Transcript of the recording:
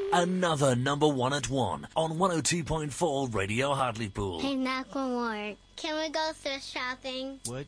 Another number one at 1 on 102.4 Radio Hartlepool. Hey, Macklemore, can we go thrift shopping? What?